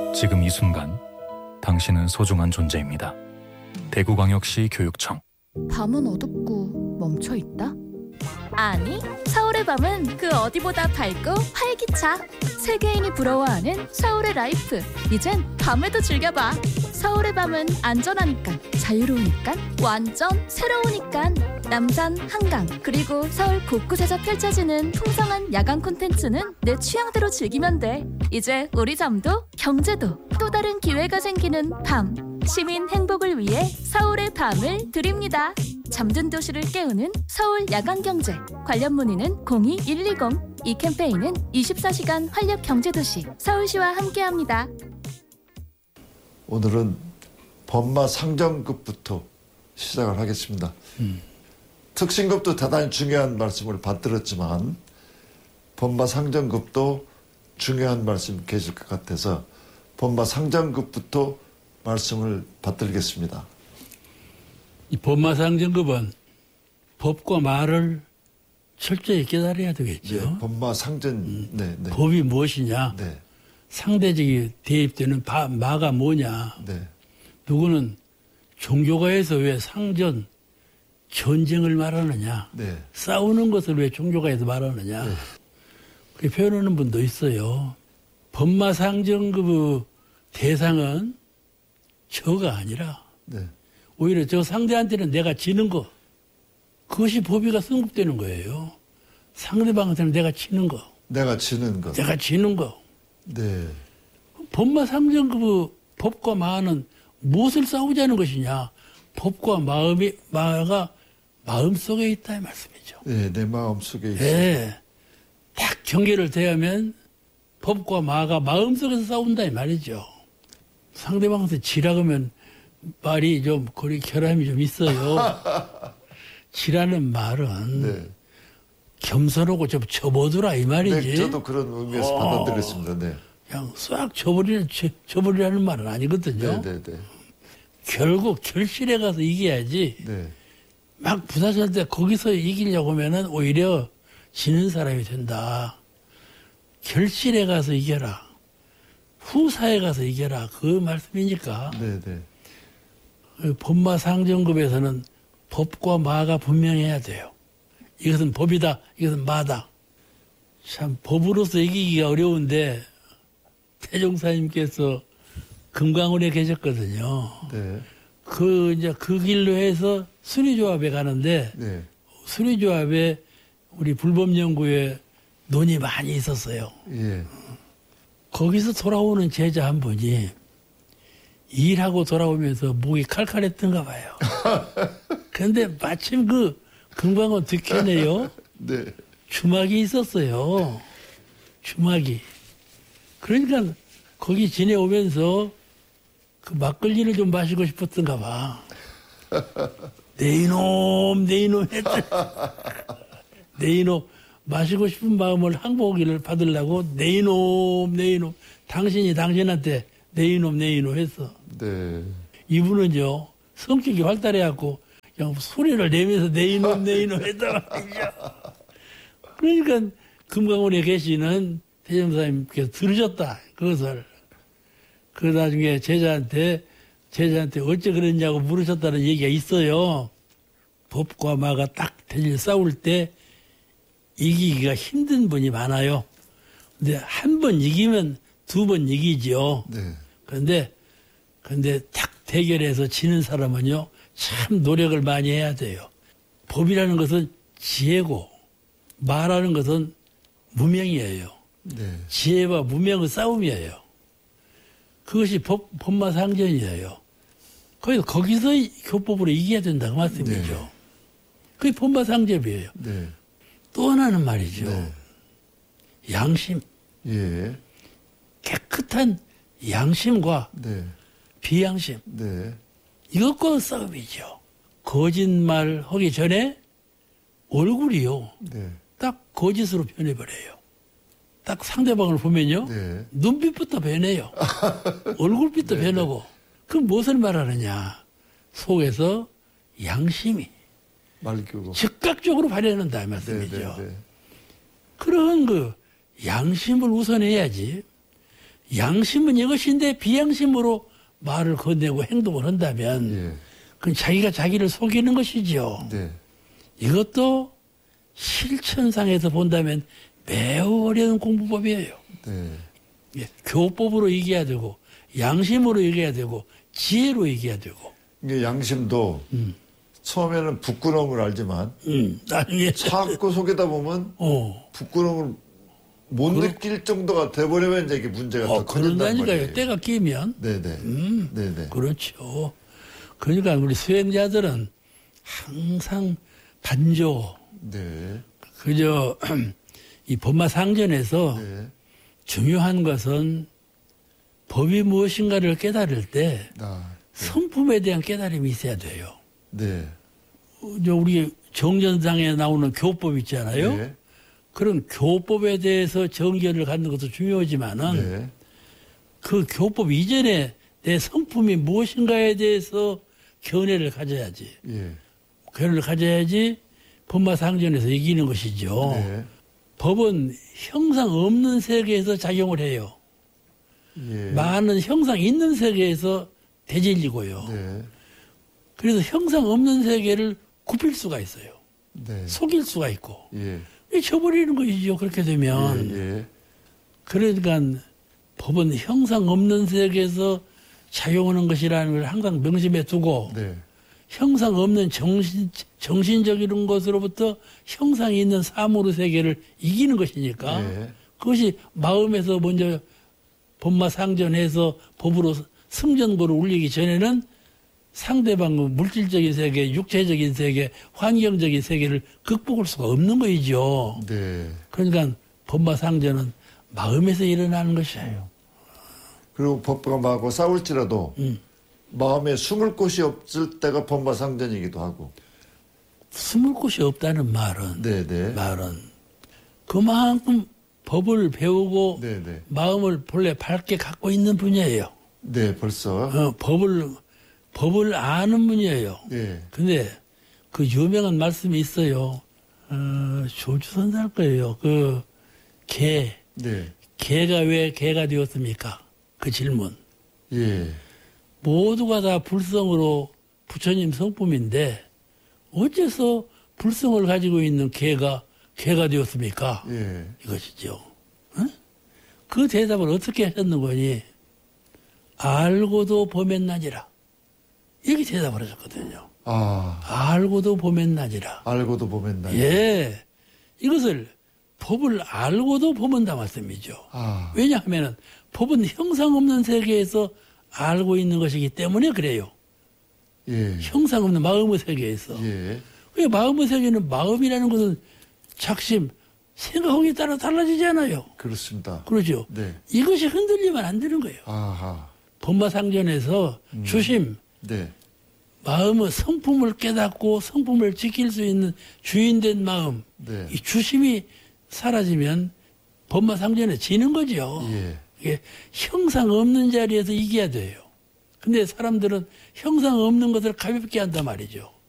지금 이 순간 당신은 소중한 존재입니다. 대구광역시 교육청. 밤은 어둡고 멈춰있다? 아니, 서울의 밤은 그 어디보다 밝고 활기차. 세계인이 부러워하는 서울의 라이프. 이젠 밤에도 즐겨봐. 서울의 밤은 안전하니까, 자유로우니까, 완전 새로우니까. 남산, 한강, 그리고 서울 곳곳에서 펼쳐지는 풍성한 야간 콘텐츠는 내 취향대로 즐기면 돼. 이제 우리 잠도 경제도 또 다른 기회가 생기는 밤. 시민 행복을 위해 서울의 밤을 드립니다. 잠든 도시를 깨우는 서울 야간경제. 관련 문의는 02-120. 이 캠페인은 24시간 활력경제도시 서울시와 함께합니다. 오늘은 법마 상정급부터 시작을 하겠습니다. 특신급도 대단히 중요한 말씀을 받들었지만 법마 상정급도 중요한 말씀 계실 것 같아서 법마 상정급부터 말씀을 받들겠습니다. 이 법마 상정급은 법과 말을 철저히 깨달아야 되겠죠. 네, 법마 상전. 네. 법이 무엇이냐. 네. 상대적이 대입되는 마가 뭐냐. 네. 누구는 종교가에서 왜 상전, 전쟁을 말하느냐. 네. 싸우는 것을 왜 종교가에서 말하느냐. 네. 그렇게 표현하는 분도 있어요. 법마 상정급의 대상은 저가 아니라 네. 오히려 저 상대한테는 내가 지는 거, 그것이 법위가 승급되는 거예요. 상대방한테는 내가 지는 거. 내가 지는 것. 내가 지는 거. 네. 법마 상정급의 법과 마는 무엇을 싸우자는 것이냐. 법과 마가 마음속에 있다 이 말씀이죠. 네, 내 마음속에 있어. 네. 딱 경계를 대하면 법과 마가 마음속에서 싸운다 이 말이죠. 상대방한테 지라 그러면 말이 좀 거리 결함이 좀 있어요. 지라는 말은 네. 겸손하고 좀 접어두라 이 말이지. 네, 저도 그런 의미에서 받아들였습니다. 네. 그냥 싹 접어리라는 말은 아니거든요. 네. 결국 결실에 가서 이겨야지. 네. 막 부딪힐 때 거기서 이기려고 하면은 오히려 지는 사람이 된다. 결실에 가서 이겨라. 후사에 가서 이겨라. 그 말씀이니까. 네. 법마 상정급에서는 법과 마가 분명해야 돼요. 이것은 법이다. 이것은 마다. 참 법으로서 이기기가 어려운데 태종사님께서 금강원에 계셨거든요. 네. 그 길로 해서 순위조합에 가는데 네. 순위조합에 우리 불법연구에 논이 많이 있었어요. 예. 거기서 돌아오는 제자 한 분이 일하고 돌아오면서 목이 칼칼했던가 봐요. 근데 마침 그 금강원 뒷편에요. 네. 주막이 있었어요. 주막이. 그러니까 거기 지내오면서 그 막걸리를 좀 마시고 싶었던가 봐. 내 이놈 했더니 내 이놈 마시고 싶은 마음을 항복기를 받으려고 내 이놈 당신이 당신한테 내 이놈 했어. 네. 이분은요 성격이 활달해갖고 그냥 소리를 내면서 내 이놈 했단 말이죠. 그러니까 금강원에 계시는 태정사님께서 들으셨다 그것을. 그 나중에 제자한테 어째 그랬냐고 물으셨다는 얘기가 있어요. 법과 마가 딱 대질 싸울 때 이기기가 힘든 분이 많아요. 근데 한 번 이기면 두 번 이기죠. 네. 그런데 딱 대결해서 지는 사람은요, 참 노력을 많이 해야 돼요. 법이라는 것은 지혜고, 마라는 것은 무명이에요. 네. 지혜와 무명의 싸움이에요. 그것이 법마 상전이에요. 거기서 교법으로 이겨야 된다고 말씀이죠. 네. 그게 법마 상접이에요. 네. 또 하나는 말이죠. 네. 양심. 예. 깨끗한 양심과 네. 비양심. 네. 이것과 싸움이죠. 거짓말 하기 전에 얼굴이요. 네. 딱 거짓으로 변해버려요. 딱 상대방을 보면요. 네. 눈빛부터 변해요. 얼굴빛도 네, 변하고. 그럼 무엇을 말하느냐. 속에서 양심이 말교고. 즉각적으로 발현한다 이 말씀이죠. 네. 그런 그 양심을 우선해야지. 양심은 이것인데 비양심으로 말을 건네고 행동을 한다면 예. 그건 자기가 자기를 속이는 것이죠. 네. 이것도 실천상에서 본다면 매우 어려운 공부법이에요. 네. 예, 교법으로 이겨야 되고 양심으로 이겨야 되고 지혜로 이겨야 되고. 이게 양심도 처음에는 부끄러움을 알지만 나중에 자꾸 속이다 보면 부끄러움을 못 느낄 정도가 돼버리면 이제 이게 문제가 더 커진단 그런다니까요. 말이에요. 때가 끼면. 네네. 네네. 그렇죠. 그러니까 우리 수행자들은 항상 반조, 네. 그저 이 법마상전에서 네. 중요한 것은 법이 무엇인가를 깨달을 때 아, 성품에 대한 깨달음이 있어야 돼요. 네. 우리 정전상에 나오는 교법 있잖아요. 네. 그런 교법에 대해서 정견을 갖는 것도 중요하지만은 네. 그 교법 이전에 내 성품이 무엇인가에 대해서 견해를 가져야지. 예. 견해를 가져야지 법마상전에서 이기는 것이죠. 네. 법은 형상 없는 세계에서 작용을 해요. 예. 많은 형상 있는 세계에서 대질리고요. 네. 그래서 형상 없는 세계를 굽힐 수가 있어요. 네. 속일 수가 있고. 예. 쳐버리는 것이죠. 그렇게 되면. 예. 그러니까 법은 형상 없는 세계에서 작용하는 것이라는 걸 항상 명심해 두고 네. 형상 없는 정신적인 것으로부터 형상이 있는 사물의 세계를 이기는 것이니까 네. 그것이 마음에서 먼저 법마상전해서 법으로 승전고를 울리기 전에는 상대방의 물질적인 세계, 육체적인 세계, 환경적인 세계를 극복할 수가 없는 거이죠. 네. 그러니까 법마상전은 마음에서 일어나는 것이에요. 그리고 법과마하고 싸울지라도 마음에 숨을 곳이 없을 때가 법마상전이기도 하고. 숨을 곳이 없다는 말은 네네. 그만큼 법을 배우고 네네. 마음을 본래 밝게 갖고 있는 분이에요. 네, 벌써. 법을 아는 분이에요. 네. 근데 그 유명한 말씀이 있어요. 조주선사 할 거예요. 네. 개가 왜 개가 되었습니까? 그 질문. 예. 모두가 다 불성으로 부처님 성품인데 어째서 불성을 가지고 있는 개가 되었습니까? 예. 이것이죠. 응? 그 대답을 어떻게 하셨는 거니? 알고도 범했나지라. 이렇게 대답을 하셨거든요. 아. 알고도 범했나지라. 알고도 보면 나. 예. 이것을 법을 알고도 범한다 말씀이죠. 아. 왜냐하면 법은 형상 없는 세계에서 알고 있는 것이기 때문에 그래요. 예. 형상 없는 마음의 세계에서. 예. 그 마음의 세계는 마음이라는 것은 작심, 생각에 따라 달라지잖아요. 그렇습니다. 그렇죠. 네. 이것이 흔들리면 안 되는 거예요. 아하. 법마상전에서 주심, 네. 마음의 성품을 깨닫고 성품을 지킬 수 있는 주인된 마음, 네. 이 주심이 사라지면 법마상전에 지는 거죠. 예. 이게 형상 없는 자리에서 이겨야 돼요. 근데 사람들은 형상 없는 것을 가볍게 한단 말이죠.